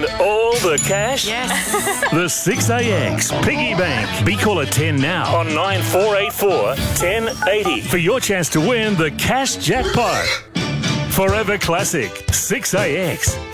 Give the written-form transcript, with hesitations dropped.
all the cash? Yes. The 6AX Piggy Bank. Be caller 10 now on 9484 1080 for your chance to win the cash jackpot. Forever Classic 6AX.